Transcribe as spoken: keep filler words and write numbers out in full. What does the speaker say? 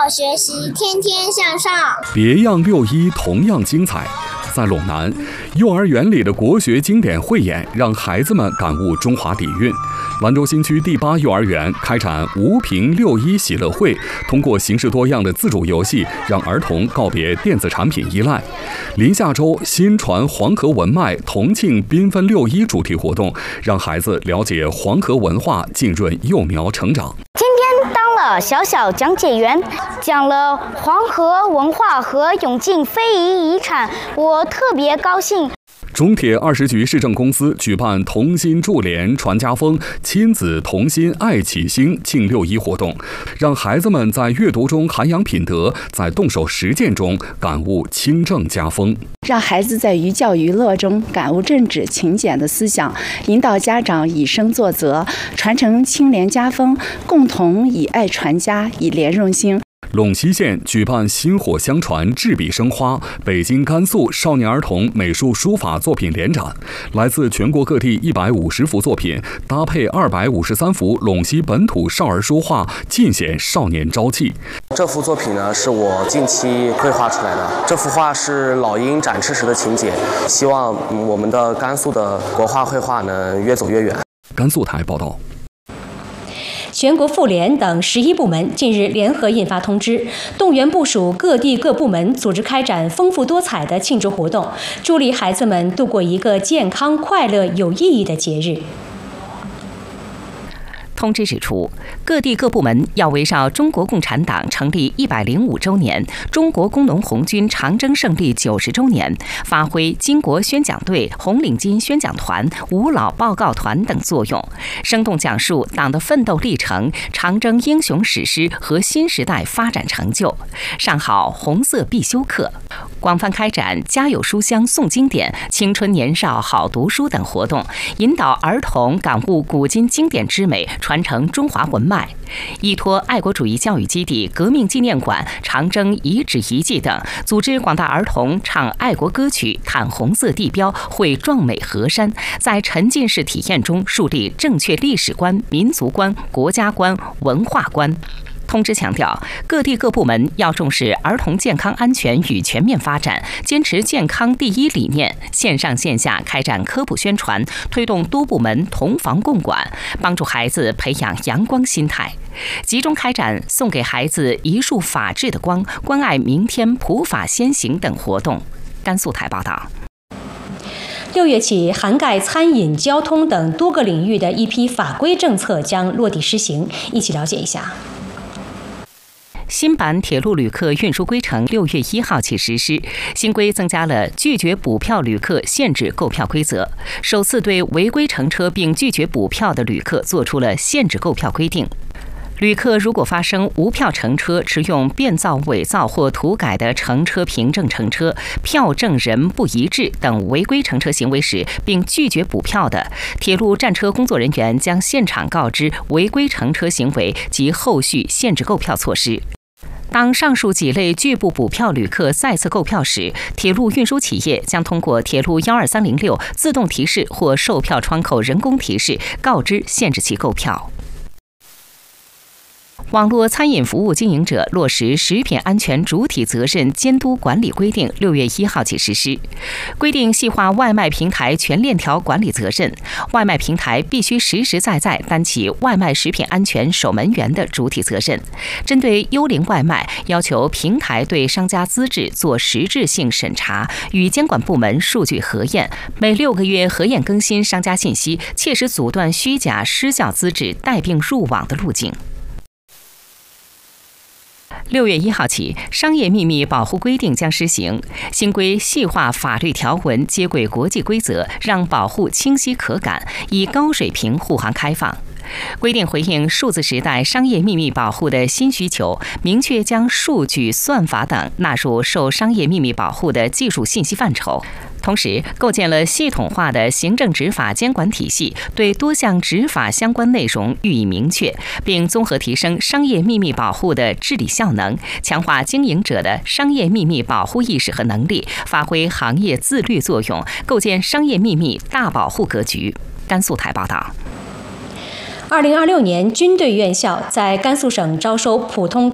好学习，天天向上。 别样六一同样精彩。在陇南，幼儿园里的国学经典汇演让孩子们感悟中华底蕴。兰州新区第八幼儿园开展无评六一喜乐会，通过形式多样的自主游戏，让儿童告别电子产品依赖。临夏州新传黄河文脉同庆缤纷六一主题活动，让孩子了解黄河文化，浸润幼苗成长。 今天当了小小讲解员，讲了黄河文化和永靖非遗遗产，我特别高兴。 中铁二十局市政公司举办同心助联传家风，亲子同心爱启兴庆六一活动，让孩子们在阅读中涵养品德，在动手实践中感悟清正家风， 让孩子在寓教于乐中感悟正直勤俭的思想，引导家长以身作则，传承清廉家风，共同以爱传家，以廉润心。 陇西县举办薪火相传，制笔生花北京甘肃少年儿童美术书法作品联展，来自全国各地一百五十幅作品，搭配二百五十三幅陇西本土少儿书画，尽显少年朝气。 这幅作品呢，是我近期绘画出来的。这幅画是老鹰展翅时的情节，希望我们的甘肃的国画绘画能越走越远。 甘肃台报道。 全国妇联等十一部门近日联合印发通知，动员部署各地各部门组织开展丰富多彩的庆祝活动，助力孩子们度过一个健康、快乐、有意义的节日。 通知指出，各地各部门要围绕中国共产党成立一百零五周年、中国工农红军长征胜利九十周年，发挥巾帼宣讲队、红领巾宣讲团、五老报告团等作用，生动讲述党的奋斗历程、长征英雄史诗和新时代发展成就，上好红色必修课，广泛开展家有书香诵经典、青春年少好读书等活动，引导儿童感悟古今经典之美，传承中华文脉，依托爱国主义教育基地、革命纪念馆、长征遗址遗迹等，组织广大儿童唱爱国歌曲、袒红色地标、绘壮美河山，在沉浸式体验中树立正确历史观、民族观、国家观、文化观。通知强调，各地各部门要重视儿童健康安全与全面发展，坚持健康第一理念，线上线下开展科普宣传，推动多部门同防共管，帮助孩子培养阳光心态，集中开展送给孩子一束法治的光、关爱明天普法先行等活动。甘肃台报道。 六月起，涵盖餐饮、交通等多个领域的一批法规政策将落地施行，一起了解一下。 新版铁路旅客运输规程六月一号起实施，新规增加了拒绝补票旅客限制购票规则，首次对违规乘车并拒绝补票的旅客做出了限制购票规定。旅客如果发生无票乘车、持用变造、伪造或涂改的乘车凭证乘车、票证人不一致等违规乘车行为时，并拒绝补票的，铁路站车工作人员将现场告知违规乘车行为及后续限制购票措施。当上述几类拒不补票旅客再次购票时，铁路运输企业将通过铁路一二三零六自动提示或售票窗口人工提示告知限制其购票。网络餐饮服务经营者落实食品安全主体责任监督管理规定，六月一号起实施。规定细化外卖平台全链条管理责任，外卖平台必须实实在在担起外卖食品安全守门员的主体责任。针对幽灵外卖，要求平台对商家资质做实质性审查，与监管部门数据核验，每六个月核验更新商家信息，切实阻断虚假失效资质带病入网的路径。六月一号起，商业秘密保护规定将施行。新规细化法律条文，接轨国际规则，让保护清晰可感，以高水平护航开放。规定回应数字时代商业秘密保护的新需求，明确将数据、算法等纳入受商业秘密保护的技术信息范畴。同时，构建了系统化的行政执法监管体系，对多项执法相关内容予以明确，并综合提升商业秘密保护的治理效能，强化经营者的商业秘密保护意识和能力，发挥行业自律作用，构建商业秘密大保护格局。甘肃台报道。 二零二六年军队院校在甘肃省招收普通